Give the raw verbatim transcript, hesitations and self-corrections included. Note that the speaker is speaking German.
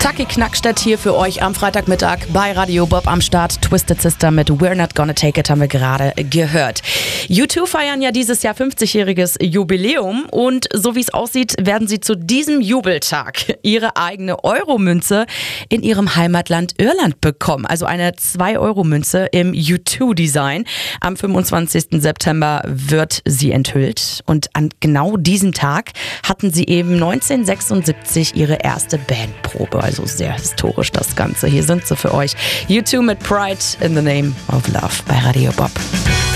Taki Knackstedt hier für euch am Freitagmittag bei Radio Bob am Start. Twisted Sister mit We're Not Gonna Take It haben wir gerade gehört. U zwei feiern ja dieses Jahr fünfzigjähriges Jubiläum und so wie es aussieht, werden sie zu diesem Jubeltag ihre eigene Euro-Münze in ihrem Heimatland Irland bekommen. Also eine zwei Euro Münze im U zwei Design. Am fünfundzwanzigsten September wird sie enthüllt und an genau diesem Tag hatten sie eben neunzehnhundertsechsundsiebzig ihre erste Bandprobe. Also sehr historisch das Ganze. Hier sind sie für euch. U zwei mit Pride in the Name of Love bei Radio Bob.